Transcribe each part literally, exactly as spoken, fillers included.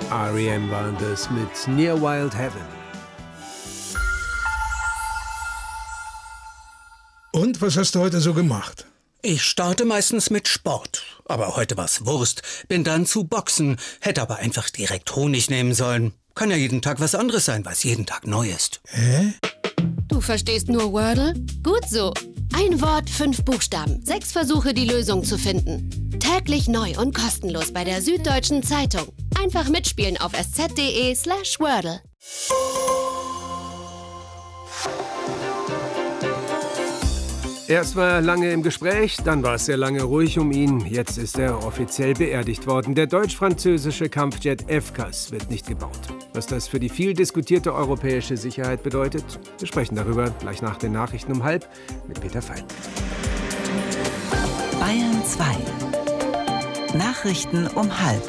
R E M waren das mit Near Wild Heaven. Und was hast du heute so gemacht? Ich starte meistens mit Sport. Aber heute war's Wurst. Bin dann zu Boxen. Hätte aber einfach direkt Honig nehmen sollen. Kann ja jeden Tag was anderes sein, weil es jeden Tag neu ist. Hä? Du verstehst nur Wordle? Gut so. Ein Wort, fünf Buchstaben. Sechs Versuche, die Lösung zu finden. Täglich neu und kostenlos bei der Süddeutschen Zeitung. Einfach mitspielen auf sz.de slash Wordle. Erst war er lange im Gespräch, dann war es sehr lange ruhig um ihn. Jetzt ist er offiziell beerdigt worden. Der deutsch-französische Kampfjet F C A S wird nicht gebaut. Was das für die viel diskutierte europäische Sicherheit bedeutet, wir sprechen darüber gleich nach den Nachrichten um halb mit Peter Fein. Bayern zwei. Nachrichten um halb.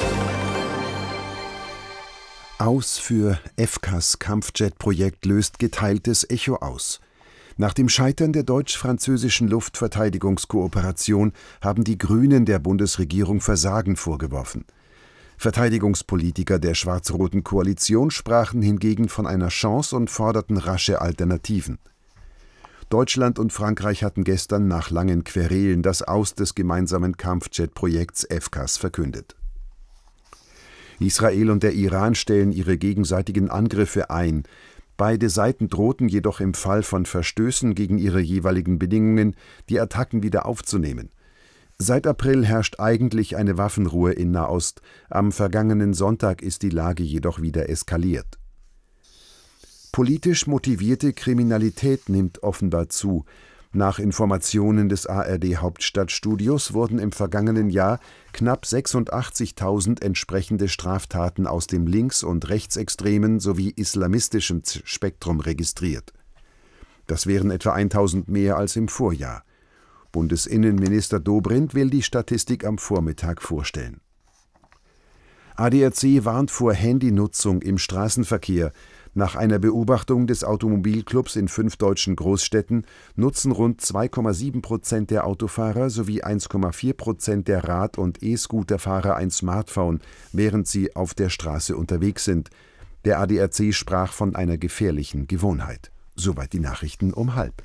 Aus für F C A S Kampfjet-Projekt löst geteiltes Echo aus. Nach dem Scheitern der deutsch-französischen Luftverteidigungskooperation haben die Grünen der Bundesregierung Versagen vorgeworfen. Verteidigungspolitiker der schwarz-roten Koalition sprachen hingegen von einer Chance und forderten rasche Alternativen. Deutschland und Frankreich hatten gestern nach langen Querelen das Aus des gemeinsamen Kampfjet-Projekts F C A S verkündet. Israel und der Iran stellen ihre gegenseitigen Angriffe ein. Beide Seiten drohten jedoch im Fall von Verstößen gegen ihre jeweiligen Bedingungen, die Attacken wieder aufzunehmen. Seit April herrscht eigentlich eine Waffenruhe in Nahost. Am vergangenen Sonntag ist die Lage jedoch wieder eskaliert. Politisch motivierte Kriminalität nimmt offenbar zu. Nach Informationen des A R D-Hauptstadtstudios wurden im vergangenen Jahr knapp sechsundachtzigtausend entsprechende Straftaten aus dem links- und rechtsextremen sowie islamistischen Spektrum registriert. Das wären etwa eintausend mehr als im Vorjahr. Bundesinnenminister Dobrindt will die Statistik am Vormittag vorstellen. A D A C warnt vor Handynutzung im Straßenverkehr. Nach einer Beobachtung des Automobilclubs in fünf deutschen Großstädten nutzen rund zwei Komma sieben Prozent der Autofahrer sowie eins Komma vier Prozent der Rad- und E-Scooterfahrer ein Smartphone, während sie auf der Straße unterwegs sind. Der A D A C sprach von einer gefährlichen Gewohnheit. Soweit die Nachrichten um halb.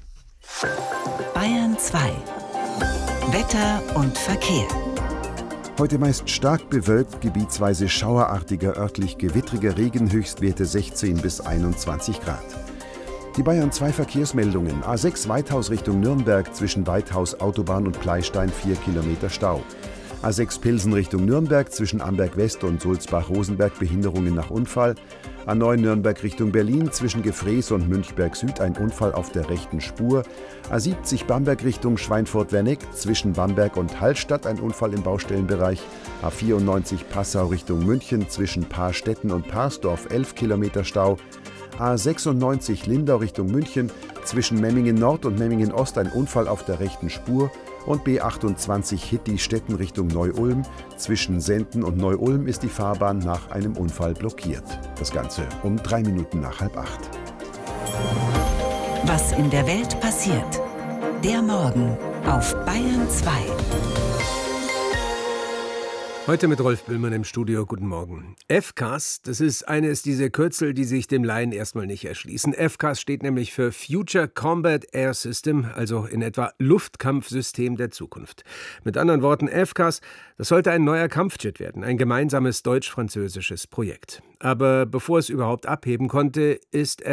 Bayern zwei. Wetter und Verkehr. Heute meist stark bewölkt, gebietsweise schauerartiger, örtlich gewittriger Regen, Höchstwerte sechzehn bis einundzwanzig Grad. Die Bayern zwei Verkehrsmeldungen. A sechs Weithaus Richtung Nürnberg, zwischen Weithaus Autobahn und Pleistein vier Kilometer Stau. A sechs Pilsen Richtung Nürnberg, zwischen Amberg West und Sulzbach-Rosenberg Behinderungen nach Unfall. A neun Nürnberg Richtung Berlin, zwischen Gefrees und Münchberg Süd ein Unfall auf der rechten Spur. A siebzig Bamberg Richtung Schweinfurt-Werneck, zwischen Bamberg und Hallstatt ein Unfall im Baustellenbereich. A vierundneunzig Passau Richtung München, zwischen Paarstetten und Parsdorf elf Kilometer Stau. A sechsundneunzig Lindau Richtung München, zwischen Memmingen Nord und Memmingen Ost ein Unfall auf der rechten Spur. Und B achtundzwanzig Hitti-Stetten Richtung Neu-Ulm. Zwischen Senden und Neu-Ulm ist die Fahrbahn nach einem Unfall blockiert. Das Ganze um drei Minuten nach halb acht. Was in der Welt passiert. Der Morgen auf Bayern zwei. Heute mit Rolf Böllmann im Studio. Guten Morgen. F C A S, das ist eines dieser Kürzel, die sich dem Laien erstmal nicht erschließen. F C A S steht nämlich für Future Combat Air System, also in etwa Luftkampfsystem der Zukunft. Mit anderen Worten, F C A S, das sollte ein neuer Kampfjet werden, ein gemeinsames deutsch-französisches Projekt. Aber bevor es überhaupt abheben konnte, ist